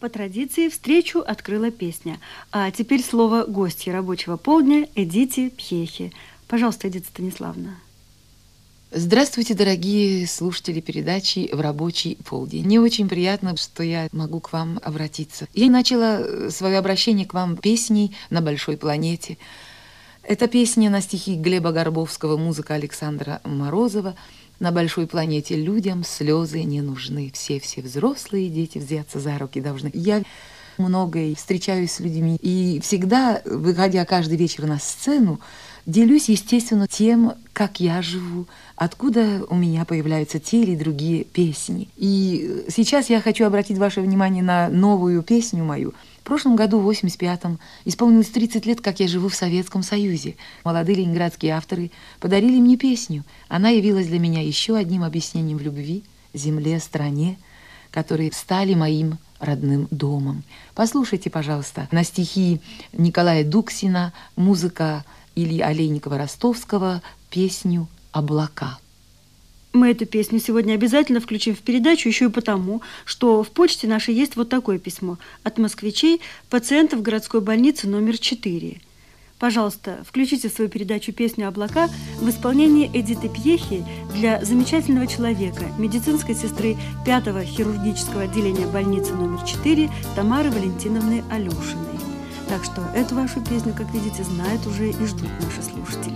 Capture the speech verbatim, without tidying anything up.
По традиции встречу открыла песня. А теперь слово гостье рабочего полдня Эдите Пьехи. Пожалуйста, Эдита Станиславовна. Здравствуйте, дорогие слушатели передачи «В рабочий полдень». Мне очень приятно, что я могу к вам обратиться. Я начала свое обращение к вам песней «На большой планете». Это песня на стихи Глеба Горбовского, музыка Александра Морозова. «На большой планете людям слезы не нужны. Все-все взрослые дети взяться за руки должны». Я много встречаюсь с людьми и всегда, выходя каждый вечер на сцену, делюсь, естественно, тем, как я живу, откуда у меня появляются те или другие песни. И сейчас я хочу обратить ваше внимание на новую песню мою. В прошлом году, в восемьдесят пятом, исполнилось тридцать лет, как я живу в Советском Союзе. Молодые ленинградские авторы подарили мне песню. Она явилась для меня еще одним объяснением в любви, земле, стране, которые стали моим родным домом. Послушайте, пожалуйста, на стихи Николая Дуксина, музыка Ильи Олейникова-Ростовского, песню «Облака». Мы эту песню сегодня обязательно включим в передачу еще и потому, что в почте нашей есть вот такое письмо от москвичей, пациентов городской больницы номер четыре. Пожалуйста, включите в свою передачу песню «Облака» в исполнении Эдиты Пьехи для замечательного человека, медицинской сестры пятого хирургического отделения больницы номер четыре Тамары Валентиновны Алешиной. Так что эту вашу песню, как видите, знают уже и ждут наши слушатели.